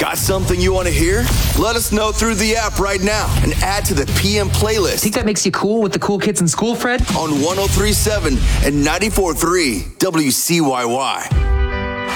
Got something you want to hear? Let us know through the app right now and add to the PM playlist. Think that makes you cool with the cool kids in school, Fred? On 103.7 and 94.3 WCYY.